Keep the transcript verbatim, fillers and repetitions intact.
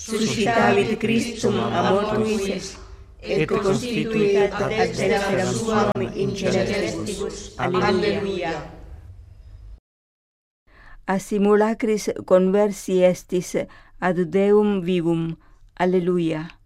suscitavit Christum amor tuis, et constituit ad dexteram suam in celestibus. Alleluia. A simulacris conversi estis ad Deum vivum. Alleluia.